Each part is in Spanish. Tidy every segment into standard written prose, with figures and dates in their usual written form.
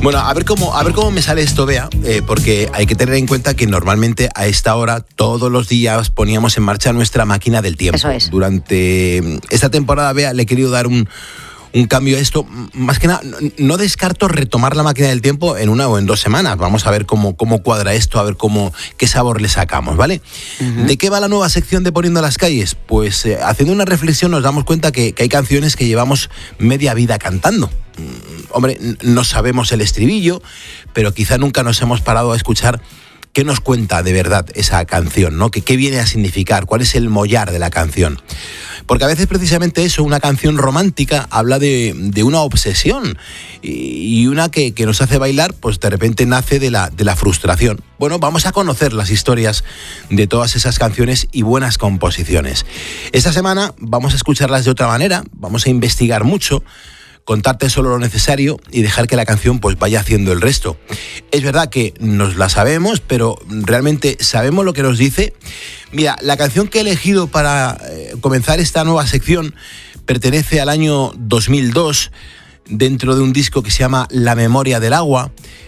Bueno, a ver cómo me sale esto, Bea, porque hay que tener en cuenta que normalmente a esta hora, todos los días, poníamos en marcha nuestra máquina del tiempo. Eso es. Durante esta temporada, Bea, le he querido dar un cambio a esto. Más que nada, no descarto retomar la máquina del tiempo en 1 o en 2 semanas. Vamos a ver cómo cuadra esto, a ver qué sabor le sacamos, ¿vale? Uh-huh. ¿De qué va la nueva sección de Poniendo las calles? Pues haciendo una reflexión nos damos cuenta que hay canciones que llevamos media vida cantando. Hombre, no sabemos el estribillo, pero quizá nunca nos hemos parado a escuchar qué nos cuenta de verdad esa canción, ¿no? ¿Qué viene a significar? ¿Cuál es el mollar de la canción? Porque a veces precisamente eso, una canción romántica, habla de una obsesión y una que nos hace bailar, pues de repente nace de la frustración. Bueno, vamos a conocer las historias de todas esas canciones y buenas composiciones. Esta semana vamos a escucharlas de otra manera, vamos a investigar mucho, contarte solo lo necesario y dejar que la canción pues vaya haciendo el resto. Es verdad que nos la sabemos, pero ¿realmente sabemos lo que nos dice? Mira, la canción que he elegido para comenzar esta nueva sección pertenece al año 2002, dentro de un disco que se llama La memoria del agua.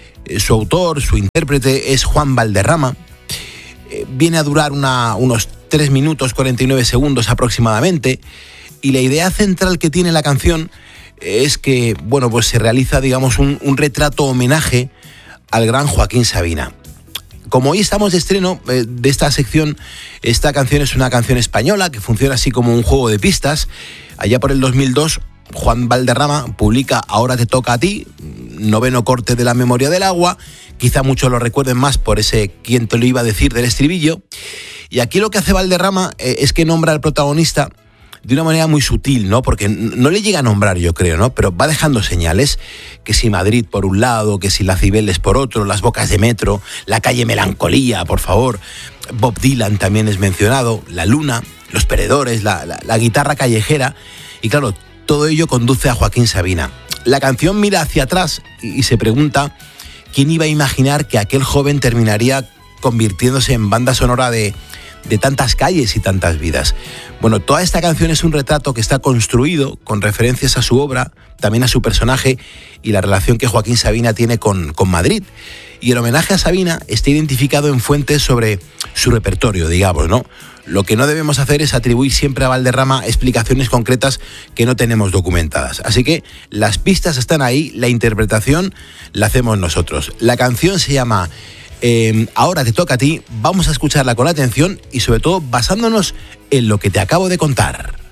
Su autor, su intérprete es Juan Valderrama. Viene a durar unos 3 minutos 49 segundos aproximadamente, y la idea central que tiene la canción es que, bueno, pues se realiza, digamos, un retrato homenaje al gran Joaquín Sabina. Como hoy estamos de estreno de esta sección, esta canción es una canción española que funciona así como un juego de pistas. Allá por el 2002, Juan Valderrama publica Ahora te toca a ti, 9º corte de La memoria del agua. Quizá muchos lo recuerden más por ese "quién te lo iba a decir" del estribillo. Y aquí lo que hace Valderrama es que nombra al protagonista de una manera muy sutil, ¿no? Porque no le llega a nombrar, yo creo, ¿no? Pero va dejando señales, que si Madrid por un lado, que si la Cibeles por otro, las bocas de metro, la calle Melancolía, por favor. Bob Dylan también es mencionado, la luna, los perdedores, la guitarra callejera. Y claro, todo ello conduce a Joaquín Sabina. La canción mira hacia atrás y se pregunta quién iba a imaginar que aquel joven terminaría convirtiéndose en banda sonora de tantas calles y tantas vidas. Bueno, toda esta canción es un retrato que está construido con referencias a su obra, también a su personaje y la relación que Joaquín Sabina tiene con Madrid. Y el homenaje a Sabina está identificado en fuentes sobre su repertorio, digamos, ¿no? Lo que no debemos hacer es atribuir siempre a Valderrama explicaciones concretas que no tenemos documentadas. Así que las pistas están ahí, la interpretación la hacemos nosotros. La canción se llama Ahora te toca a ti. Vamos a escucharla con atención y sobre todo basándonos en lo que te acabo de contar.